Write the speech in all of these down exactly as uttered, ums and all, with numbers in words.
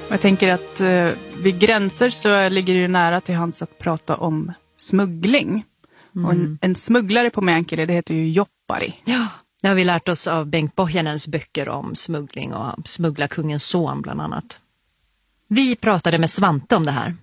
Jag tänker att eh, vid gränser så ligger det ju nära till hands att prata om smuggling. Mm. Och en, en smugglare på Meänkieli, det heter ju joppari. Ja, det har vi lärt oss av Bengt Pohjanens böcker om smuggling och smugglarkungens son bland annat. Vi pratade med Svante om det här.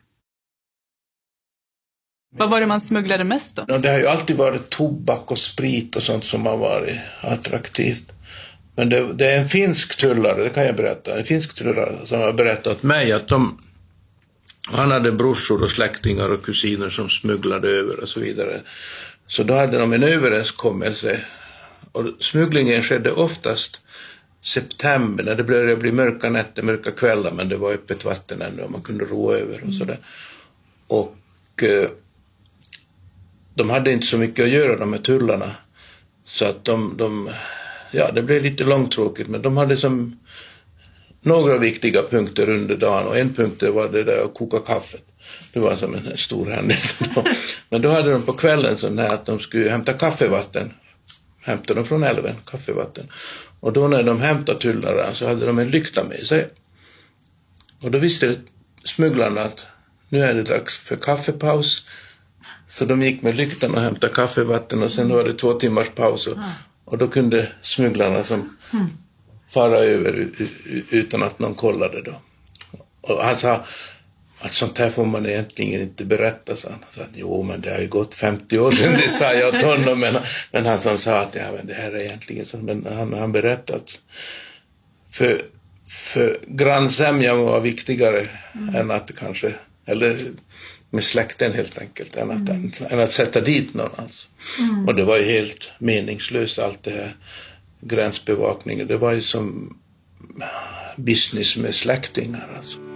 Vad var det man smugglade mest då? Det har ju alltid varit tobak och sprit och sånt som har varit attraktivt. Men det, det är en finsk tullare, det kan jag berätta. En finsk tullare som har berättat mig att de, han hade brorsor och släktingar och kusiner som smugglade över och så vidare. Så då hade de en överenskommelse. Och smugglingen skedde oftast september när det började bli mörka nätter, mörka kvällar, men det var öppet vatten ännu och man kunde ro över och sådär. Och eh, de hade inte så mycket att göra, de med tullarna. Så att de, de ja, det blev lite långtråkigt, men de hade som några viktiga punkter under dagen. Och en punkt var det där att koka kaffet. Det var som en stor händelse. Men då hade de på kvällen så här att de skulle hämta kaffevatten. Hämtade de från älven, kaffevatten. Och då när de hämtade tullaren så hade de en lykta med sig. Och då visste smugglarna att nu är det dags för kaffepaus. Så de gick med lyktan och hämtade kaffevatten och sen var det två timmars paus. Och, och då kunde smugglarna som mm. fara över utan att någon kollade då. Och han sa att sånt här får man egentligen inte berätta, så han sa att jo, men det har ju gått femtio år sedan, det sa jag åt honom, men, men han som sa att ja, men det här är egentligen så, men han har berättat för, för grannsämjan var viktigare mm. än att kanske, eller med släkten helt enkelt, än att, mm. än, än att sätta dit någon alltså. Mm. Och det var ju helt meningslöst allt det här gränsbevakningen, det var ju som business med släktingar alltså.